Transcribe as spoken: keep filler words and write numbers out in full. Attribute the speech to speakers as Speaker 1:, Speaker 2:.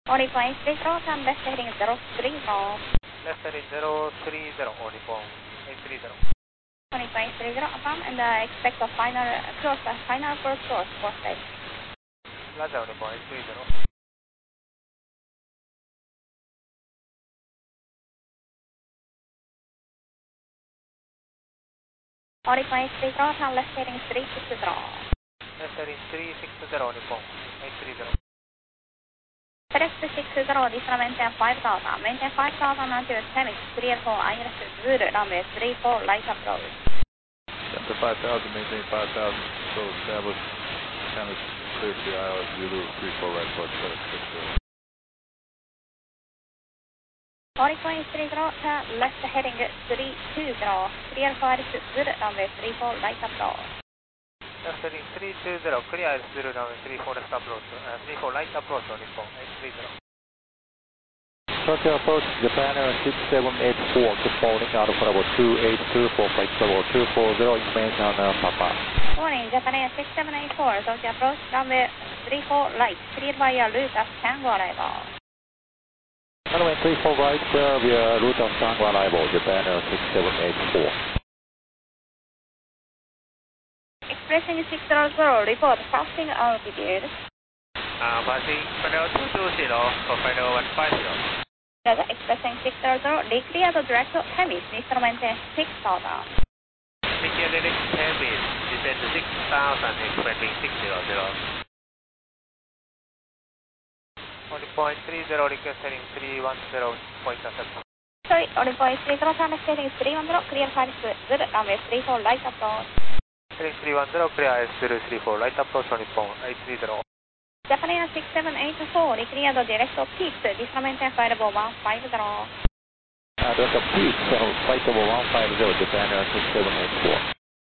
Speaker 1: All point three zero, turn left heading zero three zero.
Speaker 2: Left heading zero three zero, all point eight three zero.
Speaker 1: All point three zero, affirm, and uh, expect a final cross, uh, final first cross for stage.
Speaker 2: Plaza, all point eight three zero.
Speaker 1: All point three zero, turn left heading three six zero.
Speaker 2: Left heading three six zero, all point eight three zero.
Speaker 1: Press six zero, descend maintain five thousand, maintain five thousand until Temis, clear for I L S Zulu, runway three four, light approach.
Speaker 3: After five thousand, maintain five thousand, so establish, Temis, clear for I L S Zulu, three four, right approach, seven six zero.
Speaker 1: All point three zero, turn left heading three two zero, clear for I L S Zulu, runway three four, light approach.
Speaker 2: Left heading three two zero, clear I L S Zulu, runway three four, left approach, uh, three four, light approach, all point eight three zero.
Speaker 4: Short approach, Japan Air six seven eight four, good morning, out of Bravo two eight two for flight level two four zero, information on uh, Papa.
Speaker 1: Morning, Japan Air six seven eight four, Tokyo approach, runway three four, light, cleared by your route of Tango arrival.
Speaker 4: Runway three four right, uh, via route of Tango arrival, Japan Air six seven eight four.
Speaker 1: Expressing six zero zero, report passing altitude.
Speaker 2: Uh, passing final two two zero for final one five zero.
Speaker 1: Delta expressing six zero zero, declare the direct to Temis, neutral maintain six thousand.
Speaker 2: Declare direct to Temis, descend to six thousand, expecting six zero zero. one point three zero, request heading three one zero, point accept.
Speaker 1: Sorry, one point three zero, turn left heading three one zero, clear five zero, runway three four, light approach.
Speaker 2: Heading three one zero, clear I L S zero three four, light approach, one point eight three zero.
Speaker 1: Japan Air six seven eight four, declare the direct to Peaks, descend maintain flight level one five zero.
Speaker 4: Uh, there's a peak, so flight level one five zero, Japan Air six seven eight four.